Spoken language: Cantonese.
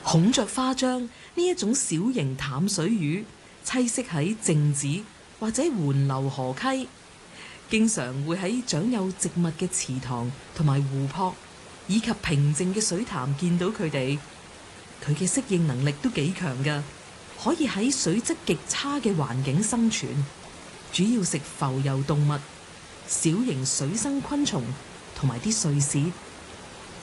孔雀花章呢一種小型淡水魚，棲息喺靜止或者緩流河溪，經常會喺長有植物嘅池塘同埋湖泊，以及平靜嘅水潭見到佢哋。佢嘅適應能力都幾強㗎，可以喺水質極差嘅環境生存，主要食浮游動物、小型水生昆蟲同埋啲碎屑。